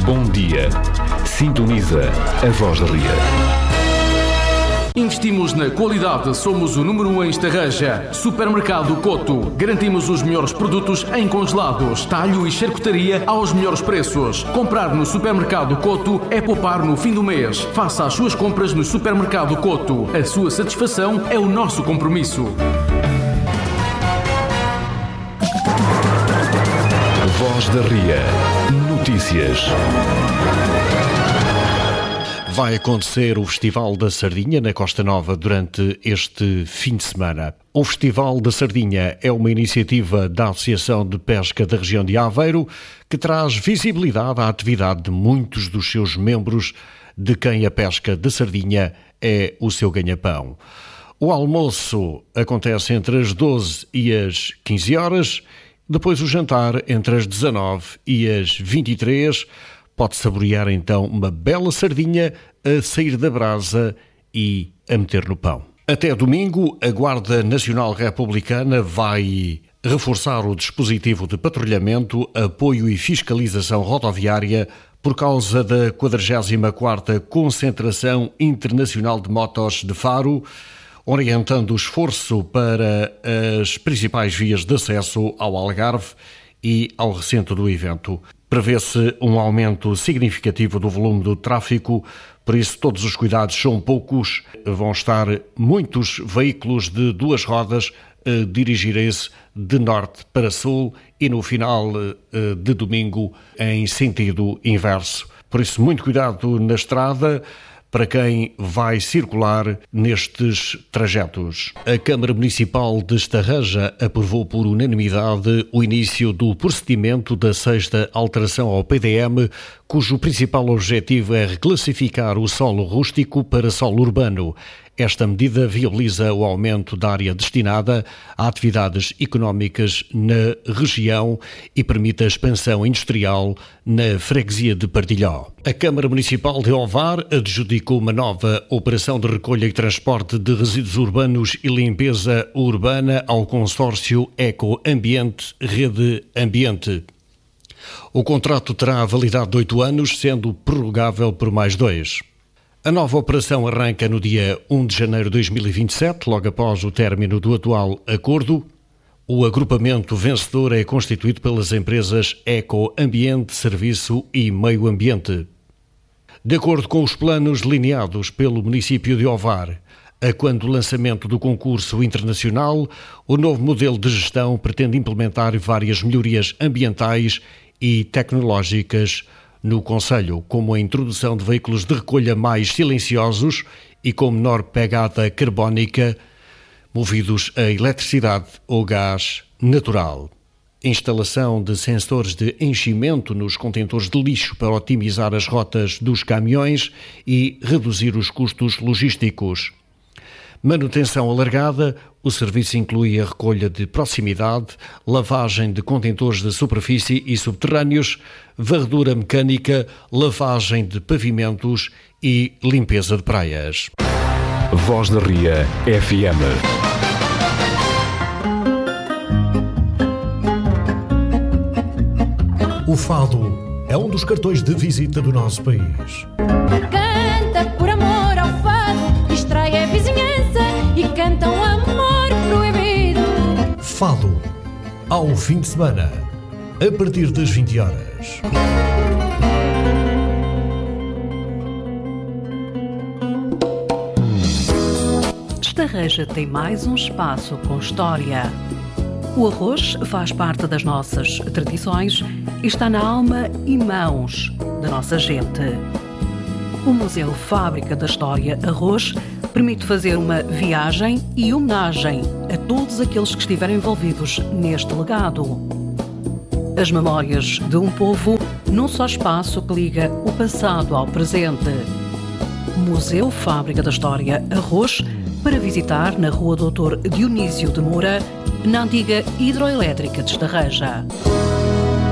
Bom dia. Sintoniza a Voz da Ria. Investimos na qualidade, somos o número 1 em Estarreja. Supermercado Coto. Garantimos os melhores produtos em congelados, talho e charcutaria aos melhores preços. Comprar no Supermercado Coto é poupar no fim do mês. Faça as suas compras no Supermercado Coto. A sua satisfação é o nosso compromisso. Voz da Ria. Notícias. Vai acontecer o Festival da Sardinha na Costa Nova durante este fim de semana. O Festival da Sardinha é uma iniciativa da Associação de Pesca da região de Aveiro que traz visibilidade à atividade de muitos dos seus membros, de quem a pesca de sardinha é o seu ganha-pão. O almoço acontece entre as 12 e as 15 horas, depois o jantar entre as 19 e as 23. Pode saborear então uma bela sardinha a sair da brasa e a meter no pão. Até domingo, a Guarda Nacional Republicana vai reforçar o dispositivo de patrulhamento, apoio e fiscalização rodoviária por causa da 44ª Concentração Internacional de Motos de Faro, orientando o esforço para as principais vias de acesso ao Algarve e ao recinto do evento. Prevê-se um aumento significativo do volume do tráfego, por isso todos os cuidados são poucos. Vão estar muitos veículos de duas rodas a dirigirem-se de norte para sul e no final de domingo em sentido inverso. Por isso muito cuidado na estrada para quem vai circular nestes trajetos. A Câmara Municipal de Estarreja aprovou por unanimidade o início do procedimento da 6ª alteração ao PDM, cujo principal objetivo é reclassificar o solo rústico para solo urbano. Esta medida viabiliza o aumento da área destinada a atividades económicas na região e permite a expansão industrial na freguesia de Partilhó. A Câmara Municipal de Ovar adjudicou uma nova operação de recolha e transporte de resíduos urbanos e limpeza urbana ao consórcio Eco Ambiente Rede Ambiente. O contrato terá validade de 8 anos, sendo prorrogável por mais 2. A nova operação arranca no dia 1 de janeiro de 2027, logo após o término do atual acordo. O agrupamento vencedor é constituído pelas empresas Eco Ambiente, Serviço e Meio Ambiente. De acordo com os planos delineados pelo município de Ovar, a quando o lançamento do concurso internacional, o novo modelo de gestão pretende implementar várias melhorias ambientais e tecnológicas no concelho, como a introdução de veículos de recolha mais silenciosos e com menor pegada carbónica, movidos a eletricidade ou gás natural. Instalação de sensores de enchimento nos contentores de lixo para otimizar as rotas dos caminhões e reduzir os custos logísticos. Manutenção alargada, o serviço inclui a recolha de proximidade, lavagem de contentores de superfície e subterrâneos, varredura mecânica, lavagem de pavimentos e limpeza de praias. Voz da Ria FM. O fado é um dos cartões de visita do nosso país. Canta por amor ao fado, distrai a vizinhança e canta um amor proibido. Fado, ao fim de semana, a partir das 20 horas. Estarreja tem mais um espaço com história. O arroz faz parte das nossas tradições e está na alma e mãos da nossa gente. O Museu Fábrica da História Arroz permite fazer uma viagem e homenagem a todos aqueles que estiveram envolvidos neste legado. As memórias de um povo num só espaço que liga o passado ao presente. Museu Fábrica da História Arroz, para visitar na Rua Doutor Dionísio de Moura, na antiga hidroelétrica de Estarreja.